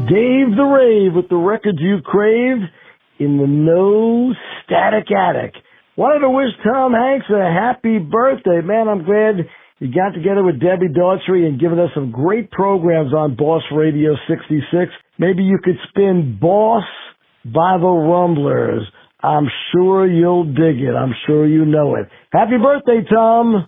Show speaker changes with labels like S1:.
S1: Dave the Rave with the records you crave in the No Static Attic. Wanted to wish Tom Hanks a happy birthday. Man, I'm glad you got together with Debbie Daughtry and given us some great programs on Boss Radio 66. Maybe you could spin Boss by the Rumblers. I'm sure you'll dig it. I'm sure you know it. Happy birthday, Tom.